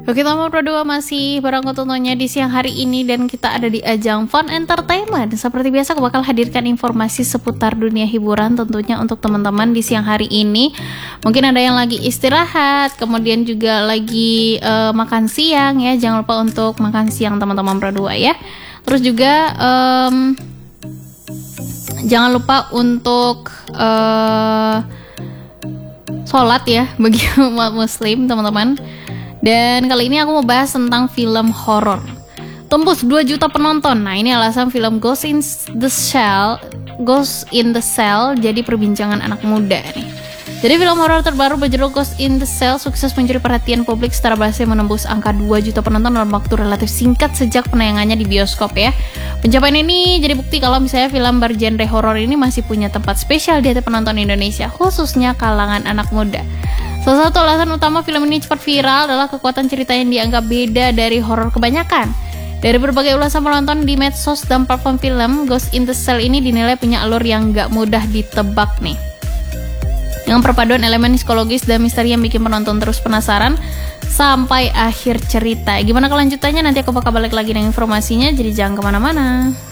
Oke, nomor kedua masih barang tontonnya di siang hari ini dan kita ada di ajang fun entertainment. Seperti biasa aku bakal hadirkan informasi seputar dunia hiburan tentunya untuk teman-teman di siang hari ini. Mungkin ada yang lagi istirahat, kemudian juga lagi makan siang ya. Jangan lupa untuk makan siang teman-teman berdua ya. Terus juga jangan lupa untuk sholat ya bagi umat muslim teman-teman. Dan kali ini aku mau bahas tentang film horor. Tembus 2 juta penonton. Nah, ini alasan film Ghost in the Cell jadi perbincangan anak muda nih. Jadi film horor terbaru berjudul Ghost in the Cell sukses mencuri perhatian publik setelah berhasil menembus angka 2 juta penonton dalam waktu relatif singkat sejak penayangannya di bioskop ya. Pencapaian ini jadi bukti kalau misalnya film bergenre horor ini masih punya tempat spesial di hati penonton Indonesia, khususnya kalangan anak muda. Salah satu alasan utama film ini cepat viral adalah kekuatan cerita yang dianggap beda dari horor kebanyakan. Dari berbagai ulasan penonton di medsos dan platform film, Ghost in the Cell ini dinilai punya alur yang gak mudah ditebak nih. Dengan perpaduan elemen psikologis dan misteri yang bikin penonton terus penasaran sampai akhir cerita. Gimana kelanjutannya? Nanti aku bakal balik lagi dengan informasinya, jadi jangan kemana-mana.